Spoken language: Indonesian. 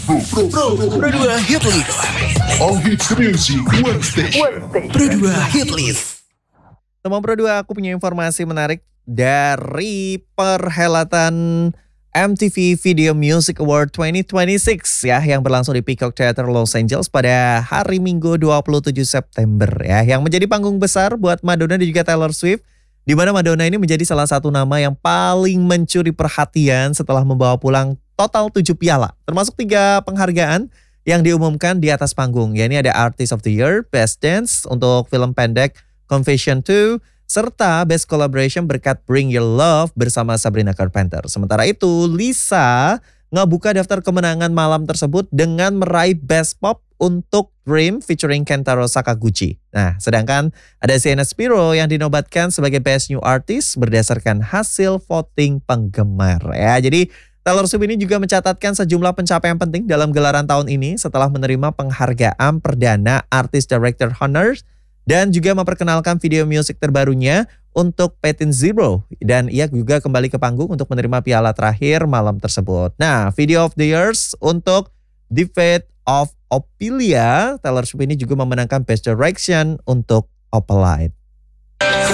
Pro 2 Hit List. All hits music, one station. Pro 2 Hit List. Teman Pro 2, aku punya informasi menarik dari perhelatan MTV Video Music Award 2026 ya, yang berlangsung di Peacock Theater Los Angeles pada hari Minggu 27 September ya, yang menjadi panggung besar buat Madonna dan juga Taylor Swift, di mana Madonna ini menjadi salah satu nama yang paling mencuri perhatian setelah membawa pulang total 7 piala, termasuk 3 penghargaan yang diumumkan di atas panggung. Ya, ini ada Artist of the Year, Best Dance untuk film pendek Confession 2, serta Best Collaboration berkat Bring Your Love bersama Sabrina Carpenter. Sementara itu, Lisa ngebuka daftar kemenangan malam tersebut dengan meraih Best Pop untuk Dream featuring Kentaro Sakaguchi. Nah, sedangkan ada Sienna Spiro yang dinobatkan sebagai Best New Artist berdasarkan hasil voting penggemar. Ya, jadi Taylor Swift ini juga mencatatkan sejumlah pencapaian penting dalam gelaran tahun ini setelah menerima penghargaan perdana Artist Director Honors dan juga memperkenalkan video musik terbarunya untuk Patent Zero, dan ia juga kembali ke panggung untuk menerima piala terakhir malam tersebut. Nah, Video of the Years untuk The Fate of Ophelia, Taylor Swift ini juga memenangkan Best Direction untuk Opalite.